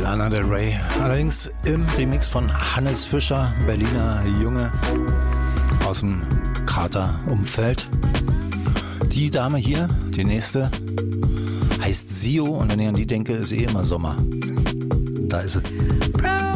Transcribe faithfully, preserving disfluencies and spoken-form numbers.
Lana Del Rey. Allerdings im Remix von Hannes Fischer, Berliner Junge aus dem Kater-Umfeld. Die Dame hier, die nächste, heißt Sio und wenn ich an die denke, ist eh immer Sommer. Da ist sie.